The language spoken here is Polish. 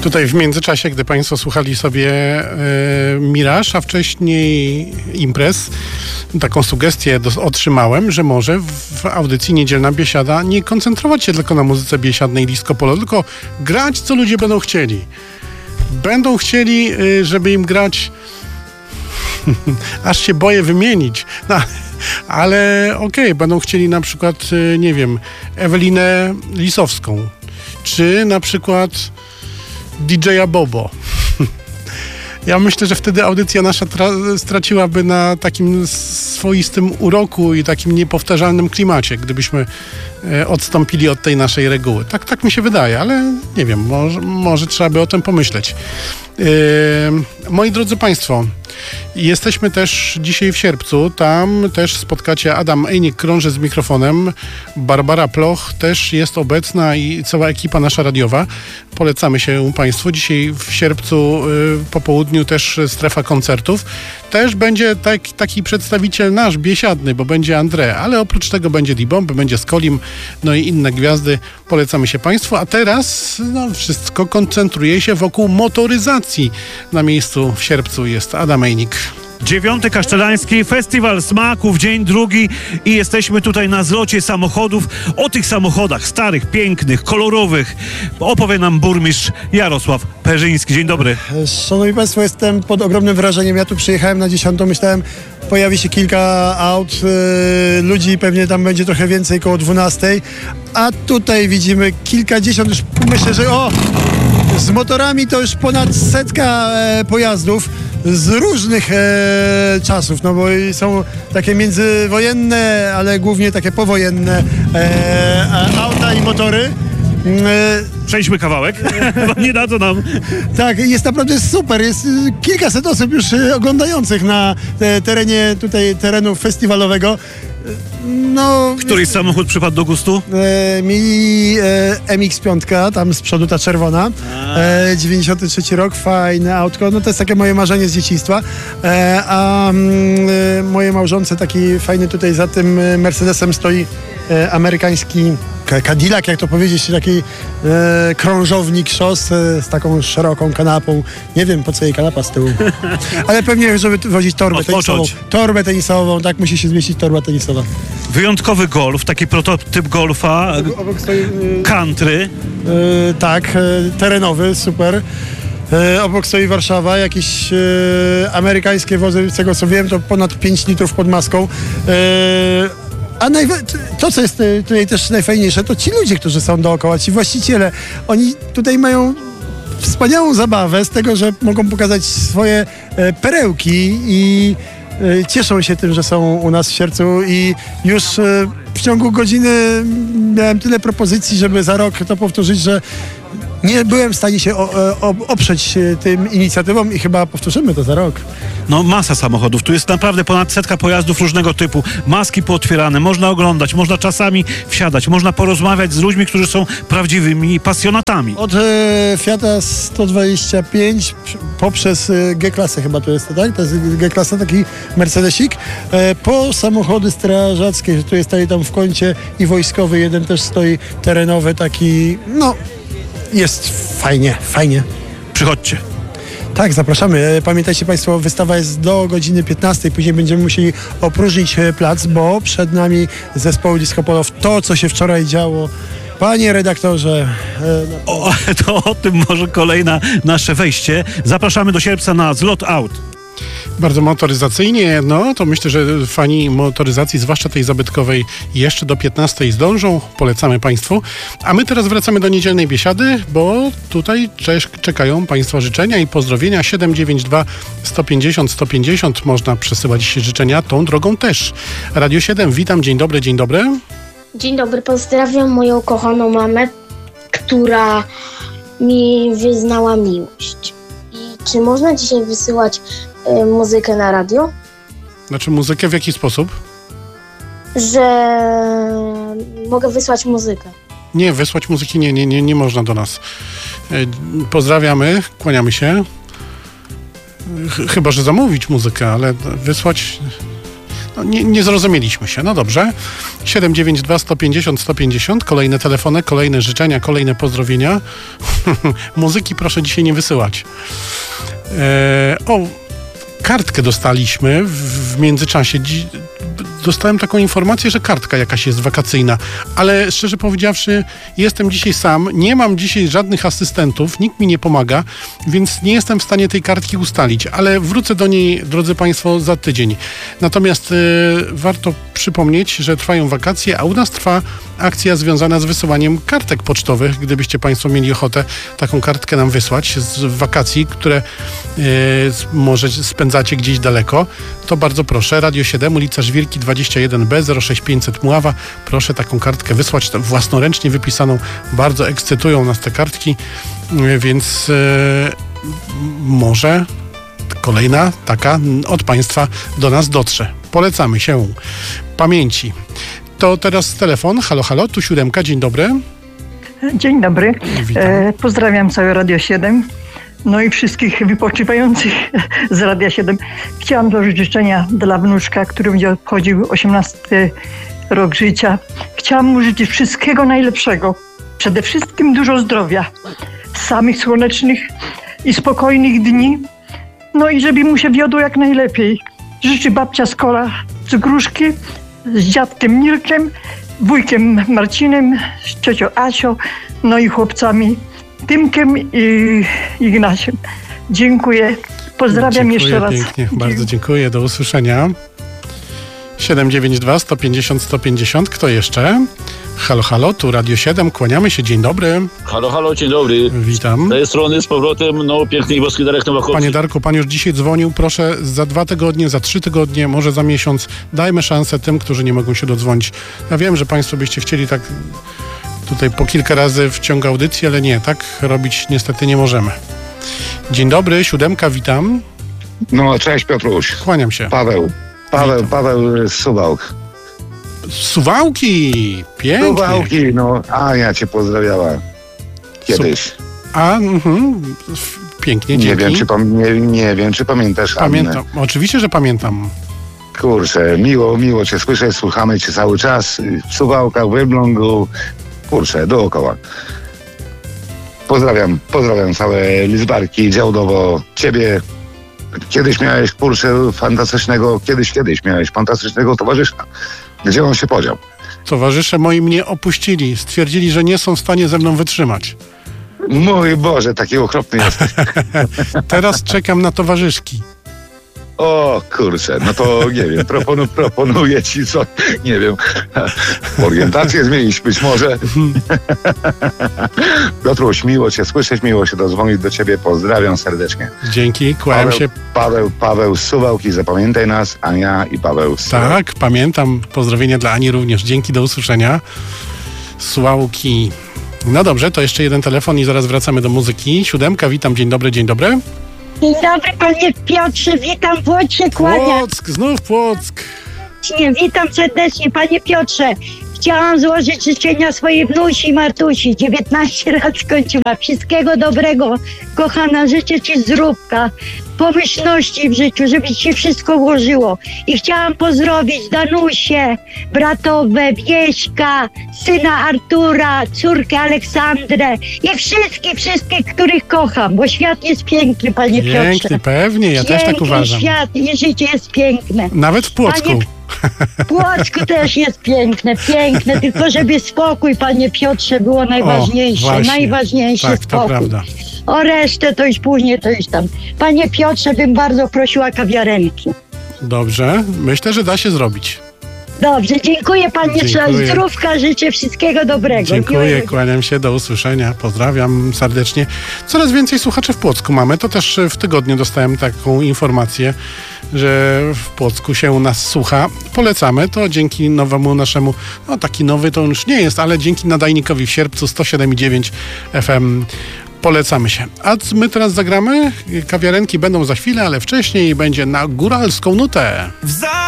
Tutaj w międzyczasie, gdy Państwo słuchali sobie Mirage, a wcześniej Imprez, taką sugestię otrzymałem, że może w audycji Niedzielna Biesiada nie koncentrować się tylko na muzyce biesiadnej disco polo, tylko grać, co ludzie będą chcieli. Będą chcieli, żeby im grać aż się boję wymienić. No, ale okej, będą chcieli na przykład, nie wiem, Ewelinę Lisowską, czy na przykład DJ-a Bobo. Ja myślę, że wtedy audycja nasza straciłaby na takim swoistym uroku i takim niepowtarzalnym klimacie, gdybyśmy odstąpili od tej naszej reguły. Tak mi się wydaje, ale nie wiem, może trzeba by o tym pomyśleć. Moi drodzy Państwo, jesteśmy też dzisiaj w sierpcu, tam też spotkacie Adam Ejnik krąży z mikrofonem, Barbara Ploch też jest obecna i cała ekipa nasza radiowa. Polecamy się Państwu. Dzisiaj w sierpcu po południu też strefa koncertów. Też będzie taki przedstawiciel nasz, biesiadny, bo będzie André, ale oprócz tego będzie D-Bomb, będzie Skolim, no i inne gwiazdy. Polecamy się Państwu. A teraz wszystko koncentruje się wokół motoryzacji. Na miejscu w sierpcu jest Adam Ejnik. 9. Kasztelański Festiwal Smaków, dzień drugi i jesteśmy tutaj na zlocie samochodów. O tych samochodach starych, pięknych, kolorowych opowie nam burmistrz Jarosław Perzyński. Dzień dobry. Szanowni Państwo, jestem pod ogromnym wrażeniem. Ja tu przyjechałem na 10, myślałem, pojawi się kilka aut, ludzi pewnie tam będzie trochę więcej, koło 12, a tutaj widzimy kilkadziesiąt, już myślę, że z motorami to już ponad 100 pojazdów z różnych czasów, no bo są takie międzywojenne, ale głównie takie powojenne auta i motory. Przejdźmy kawałek, bo nie dadzą nam. Tak, jest naprawdę super. Jest kilkaset osób już oglądających na terenie tutaj terenu festiwalowego. No, Któryś samochód przypadł do gustu? Mi MX-5, tam z przodu ta czerwona, 93 rok, fajne autko, no to jest takie moje marzenie z dzieciństwa, a moje małżonce taki fajny tutaj za tym Mercedesem stoi amerykański Cadillac, jak to powiedzieć, taki krążownik szos z taką szeroką kanapą. Nie wiem, po co jej kanapa z tyłu. Ale pewnie, żeby wozić torbę tenisową. Torbę tenisową, tak musi się zmieścić torba tenisowa. Wyjątkowy Golf, taki prototyp Golfa, obok stoi, country. Tak, terenowy, super. Obok stoi Warszawa, jakieś amerykańskie wozy, z tego co wiem, to ponad 5 litrów pod maską. A to, co jest tutaj też najfajniejsze, to ci ludzie, którzy są dookoła, ci właściciele, oni tutaj mają wspaniałą zabawę z tego, że mogą pokazać swoje perełki i cieszą się tym, że są u nas w Sierpcu i już w ciągu godziny miałem tyle propozycji, żeby za rok to powtórzyć, że nie byłem w stanie się oprzeć tym inicjatywom i chyba powtórzymy to za rok. No masa samochodów, tu jest naprawdę ponad 100 pojazdów różnego typu, maski pootwierane, można oglądać, można czasami wsiadać, można porozmawiać z ludźmi, którzy są prawdziwymi pasjonatami. Od Fiata 125 poprzez G-klasę chyba to jest, tak? To jest G-klasa, taki Mercedesik, po samochody strażackie, tu jest tam w kącie i wojskowy, jeden też stoi terenowy, taki, no jest fajnie. Przychodźcie. Tak, zapraszamy. Pamiętajcie Państwo, wystawa jest do godziny 15. Później będziemy musieli opróżnić plac, bo przed nami zespoły Disco Polo. To, co się wczoraj działo. Panie redaktorze... To o tym może kolejne nasze wejście. Zapraszamy do sierpca na zlot aut. Bardzo motoryzacyjnie, no to myślę, że fani motoryzacji, zwłaszcza tej zabytkowej, jeszcze do 15 zdążą. Polecamy Państwu. A my teraz wracamy do Niedzielnej Biesiady, bo tutaj czekają Państwa życzenia i pozdrowienia. 792 150 150 można przesyłać życzenia tą drogą też. Radio 7, witam, dzień dobry, dzień dobry. Dzień dobry, pozdrawiam moją kochaną mamę, która mi wyznała miłość. I czy można dzisiaj wysyłać muzykę na radio? Znaczy muzykę w jaki sposób? Że mogę wysłać muzykę. Nie, wysłać muzyki nie można do nas. Pozdrawiamy, kłaniamy się. Chyba że zamówić muzykę, ale wysłać... No, nie zrozumieliśmy się. No dobrze. 792 150 150. Kolejne telefony, kolejne życzenia, kolejne pozdrowienia. Muzyki proszę dzisiaj nie wysyłać. Kartkę dostaliśmy w międzyczasie. Dostałem taką informację, że kartka jakaś jest wakacyjna, ale szczerze powiedziawszy, jestem dzisiaj sam, nie mam dzisiaj żadnych asystentów, nikt mi nie pomaga, więc nie jestem w stanie tej kartki ustalić, ale wrócę do niej, drodzy Państwo, za tydzień. Natomiast warto przypomnieć, że trwają wakacje, a u nas trwa akcja związana z wysyłaniem kartek pocztowych. Gdybyście Państwo mieli ochotę taką kartkę nam wysłać z wakacji, które może spędzacie gdzieś daleko, to bardzo proszę. Radio 7, ulica Żwirki 21B 06500 Mława. Proszę taką kartkę wysłać, własnoręcznie wypisaną. Bardzo ekscytują nas te kartki, więc może kolejna taka od Państwa do nas dotrze. Polecamy się pamięci. To teraz telefon. Halo, halo, tu 7. Dzień dobry. Dzień dobry. Pozdrawiam całe Radio 7. No i wszystkich wypoczywających z Radia 7. Chciałam złożyć życzenia dla wnuczka, który będzie obchodził 18 rok życia. Chciałam mu życzyć wszystkiego najlepszego. Przede wszystkim dużo zdrowia. Samych słonecznych i spokojnych dni. No i żeby mu się wiodło jak najlepiej. Życzy babcia z Kola z Gruszki, z dziadkiem Mirkiem, wujkiem Marcinem, z ciocią Asią, no i chłopcami Tymkiem i Ignaciem. Dziękuję. Pozdrawiam jeszcze raz. Pięknie. Bardzo dziękuję. Do usłyszenia. 792 150 150. Kto jeszcze? Halo, halo, tu Radio 7. Kłaniamy się. Dzień dobry. Halo, halo, dzień dobry. Witam. Z tej strony z powrotem, piękny i boski Darek Nowakowski. Panie Darku, pan już dzisiaj dzwonił. Proszę za 2 tygodnie, za 3 tygodnie, może za miesiąc. Dajmy szansę tym, którzy nie mogą się dodzwonić. Ja wiem, że Państwo byście chcieli tak tutaj po kilka razy w ciągu audycji, ale nie, tak robić niestety nie możemy. Dzień dobry, 7, witam. No, cześć Piotruś. Kłaniam się. Paweł z Suwałk. Suwałki! Pięknie. Suwałki, Ania cię pozdrawiała kiedyś. Pięknie, dzięki. Nie wiem, czy pamiętasz Pamiętam, Annę. oczywiście, że pamiętam. Kurczę, miło cię słyszeć, słuchamy cię cały czas. W Suwałkach, w Elblągu, kurczę, dookoła. Pozdrawiam całe Lidzbarki, Działdowo, ciebie. Kiedyś miałeś, fantastycznego towarzysza. Gdzie on się podział? Towarzysze moi mnie opuścili. Stwierdzili, że nie są w stanie ze mną wytrzymać. Mój Boże, taki okropny jesteś. Teraz czekam na towarzyszki. O kurczę, no to nie wiem, proponuję ci co, nie wiem, orientację zmienić być może. Piotruś, miło cię słyszeć, miło się dozwonić do ciebie, pozdrawiam serdecznie. Dzięki, kłaniam się. Paweł z Suwałki, zapamiętaj nas, Ania i Paweł z Suwałki. Tak, pamiętam, pozdrowienia dla Ani również, dzięki, do usłyszenia. Suwałki. No dobrze, to jeszcze jeden telefon i zaraz wracamy do muzyki. 7, witam, dzień dobry, dzień dobry. Dzień dobry, panie Piotrze, witam, Płock się kłania. Płock, znów Płock. Witam serdecznie, panie Piotrze. Chciałam złożyć życzenia swojej wnusi Martusi. 19 lat skończyła. Wszystkiego dobrego, kochana. Życzę ci zdrówka, pomyślności w życiu, żeby ci się wszystko ułożyło. I chciałam pozdrowić Danusię, bratowe, Wieśka, syna Artura, córkę Aleksandrę i wszystkich, których kocham, bo świat jest piękny, panie Piotrze. Piękny, pewnie, ja też tak uważam. Świat i życie jest piękne. Nawet w Płocku. W Płocku też jest piękne, tylko żeby spokój, panie Piotrze, było najważniejsze. Najważniejszy tak, spokój. To prawda. O resztę to już później, to już tam. Panie Piotrze, bym bardzo prosiła kawiarenki. Dobrze, myślę, że da się zrobić. Dobrze, dziękuję panie, zdrówka, życzę wszystkiego dobrego. Dziękuję, kłaniam się, do usłyszenia, pozdrawiam serdecznie. Coraz więcej słuchaczy w Płocku mamy, to też w tygodniu dostałem taką informację, że w Płocku się nas słucha. Polecamy to dzięki nowemu naszemu, taki nowy to już nie jest, ale dzięki nadajnikowi w Sierpcu 107,9 FM. Polecamy się. A my teraz zagramy, kawiarenki będą za chwilę, ale wcześniej będzie na góralską nutę.